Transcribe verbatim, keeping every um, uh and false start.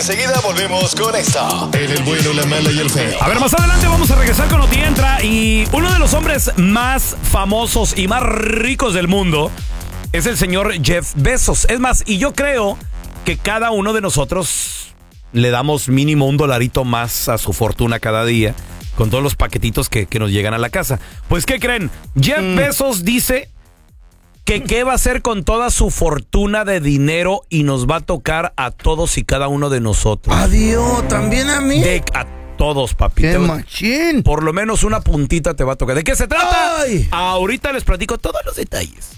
Enseguida volvemos con esta. En el bueno, la mala y el feo. A ver, más adelante vamos a regresar con Noti Entra. Y uno de los hombres más famosos y más ricos del mundo es el señor Jeff Bezos. Es más, y yo creo que cada uno de nosotros le damos mínimo un dolarito más a su fortuna cada día con todos los paquetitos que, que nos llegan a la casa. Pues, ¿qué creen? Jeff mm. Bezos dice que qué va a hacer con toda su fortuna de dinero y nos va a tocar a todos y cada uno de nosotros. Adiós, ¿también a mí? De, a todos, papito. ¡Qué machín! Por lo menos una puntita te va a tocar. ¿De qué se trata? ¡Ay! Ahorita les platico todos los detalles.